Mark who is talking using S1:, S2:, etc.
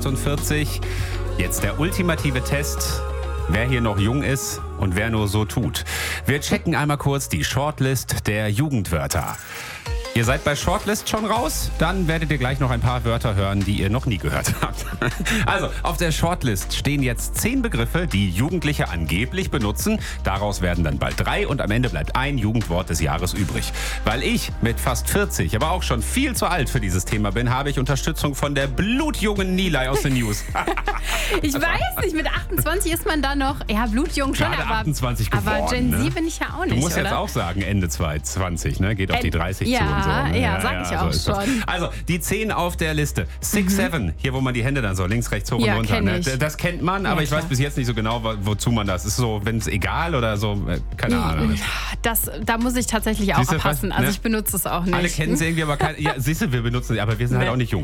S1: 48. Jetzt der ultimative Test, wer hier noch jung ist und wer nur so tut. Wir checken einmal kurz die Shortlist der Jugendwörter. Ihr seid bei Shortlist schon raus? Dann werdet ihr gleich noch ein paar Wörter hören, die ihr noch nie gehört habt. Also, auf der Shortlist stehen jetzt 10 Begriffe, die Jugendliche angeblich benutzen. Daraus werden dann bald 3 und am Ende bleibt ein Jugendwort des Jahres übrig. Weil ich mit fast 40, aber auch schon viel zu alt für dieses Thema bin, habe ich Unterstützung von der blutjungen Nilay aus den News.
S2: Ich weiß nicht, mit 28 ist man da noch, ja, blutjung schon,
S1: Gerade
S2: aber
S1: 28 geworden,
S2: aber Gen Z
S1: ne?
S2: bin ich ja auch nicht,
S1: Du musst
S2: oder?
S1: jetzt auch sagen, Ende 20, ne? Geht auf die 30
S2: ja,
S1: zu und so. Ne?
S2: ja, sag ich auch
S1: so ist
S2: schon.
S1: das. Also, die 10 auf der Liste. 6, 7, hier wo man die Hände dann so links, rechts, hoch und
S2: Ja,
S1: runter.
S2: kenn
S1: Ne?
S2: ich.
S1: Das kennt man, aber
S2: Ja,
S1: ich weiß
S2: klar.
S1: bis jetzt nicht so genau, wozu man das. Ist so, wenn es egal oder so, keine Ahnung.
S2: Da muss ich tatsächlich auch
S1: Siehst du,
S2: aufpassen.
S1: was,
S2: Also
S1: ne?
S2: ich benutze es auch nicht.
S1: Alle kennen es irgendwie, aber ja, siehst du, wir benutzen es, aber wir sind halt auch nicht jung.